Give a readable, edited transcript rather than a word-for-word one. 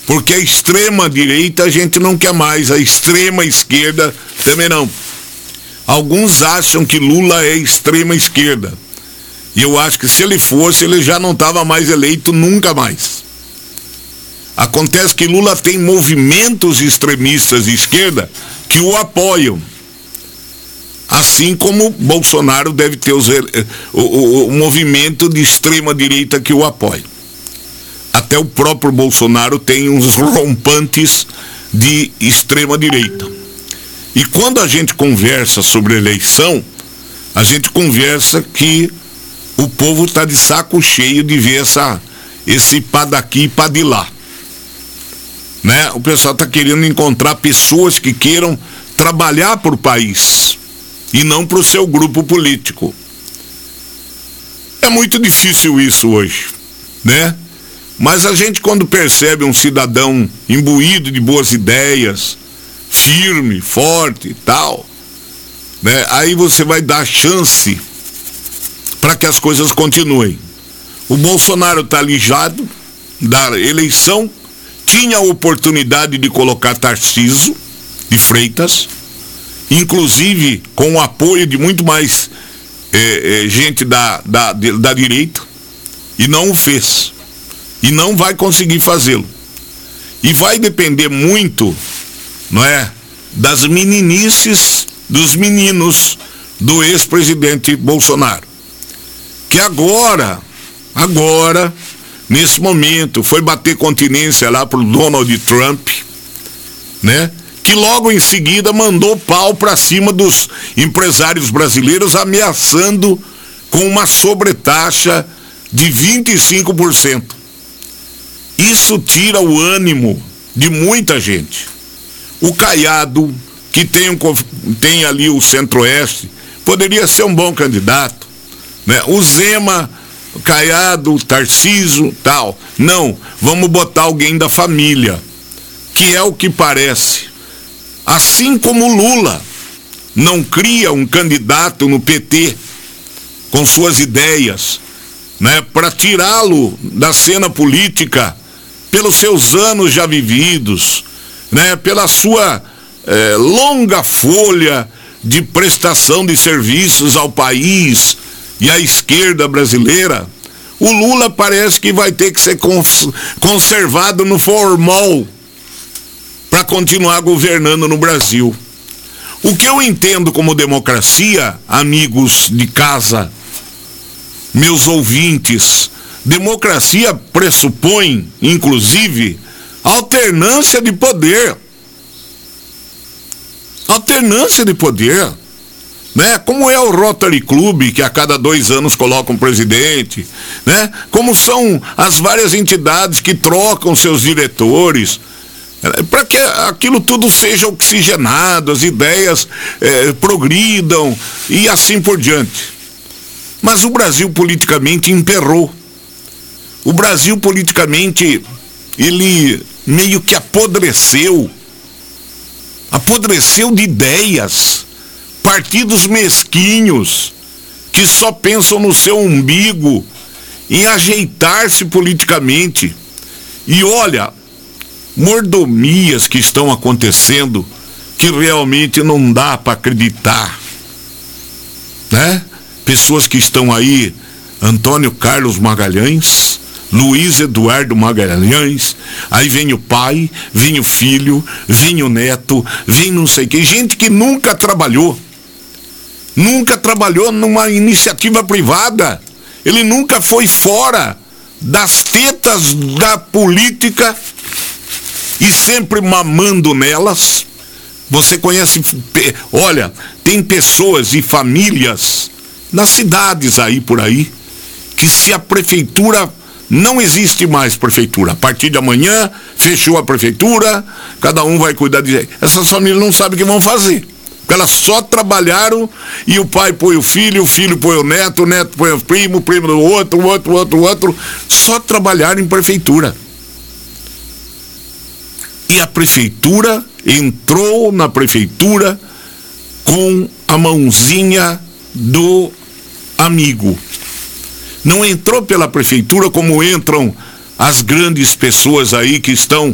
Porque a extrema direita a gente não quer mais, a extrema esquerda também não. Alguns acham que Lula é extrema esquerda. E eu acho que se ele fosse, ele já não estava mais eleito nunca mais. Acontece que Lula tem movimentos extremistas de esquerda que o apoiam. Assim como Bolsonaro deve ter o movimento de extrema direita que o apoia. Até o próprio Bolsonaro tem uns rompantes de extrema direita. E quando a gente conversa sobre eleição, a gente conversa que o povo está de saco cheio de ver esse pá daqui e pá de lá. Né? O pessoal está querendo encontrar pessoas que queiram trabalhar para o país e não para o seu grupo político. É muito difícil isso hoje, né? Mas a gente, quando percebe um cidadão imbuído de boas ideias, firme, forte e tal, né? Aí você vai dar chance para que as coisas continuem. O Bolsonaro está alijado da eleição, tinha a oportunidade de colocar Tarcísio de Freitas, inclusive com o apoio de muito mais gente da direita, e não o fez. E não vai conseguir fazê-lo. E vai depender muito, não é, das meninices dos meninos do ex-presidente Bolsonaro. Que agora, nesse momento, foi bater continência lá pro Donald Trump, né? Que logo em seguida mandou pau para cima dos empresários brasileiros, ameaçando com uma sobretaxa de 25%. Isso tira o ânimo de muita gente. O Caiado, que tem ali o Centro-Oeste, poderia ser um bom candidato, né? O Zema, Caiado, Tarcísio, tal. Não, vamos botar alguém da família, que é o que parece. Assim como Lula não cria um candidato no PT com suas ideias, né, para tirá-lo da cena política pelos seus anos já vividos, né, pela sua longa folha de prestação de serviços ao país e à esquerda brasileira. O Lula parece que vai ter que ser conservado no formol para continuar governando no Brasil. O que eu entendo como democracia, amigos de casa, meus ouvintes, democracia pressupõe, inclusive, alternância de poder. Alternância de poder, né? Como é o Rotary Club, que a cada 2 anos coloca um presidente, né? Como são as várias entidades que trocam seus diretores, para que aquilo tudo seja oxigenado, as ideias progridam e assim por diante. Mas o Brasil politicamente emperrou. O Brasil politicamente, ele meio que apodreceu de ideias, partidos mesquinhos, que só pensam no seu umbigo, em ajeitar-se politicamente. E olha, mordomias que estão acontecendo, que realmente não dá para acreditar, né? Pessoas que estão aí, Antônio Carlos Magalhães, Luiz Eduardo Magalhães, aí vem o pai, vem o filho, vem o neto, vem não sei o que, gente que nunca trabalhou numa iniciativa privada, ele nunca foi fora das tetas da política e sempre mamando nelas. Você conhece, olha, tem pessoas e famílias nas cidades aí por aí, que se a prefeitura, não existe mais prefeitura, a partir de amanhã fechou a prefeitura, cada um vai cuidar de... Essas famílias não sabem o que vão fazer, porque elas só trabalharam e o pai põe o filho põe o neto põe o primo do outro, só trabalharam em prefeitura. E a prefeitura entrou na prefeitura com a mãozinha do amigo. Não entrou pela prefeitura como entram as grandes pessoas aí que estão